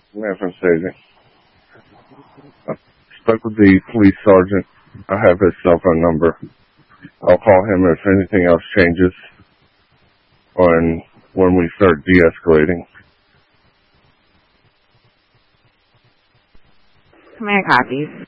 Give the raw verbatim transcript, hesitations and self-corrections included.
Memphis Staging. I spoke with the police sergeant. I have his cell phone number. I'll call him if anything else changes on when we start de-escalating. Command copies.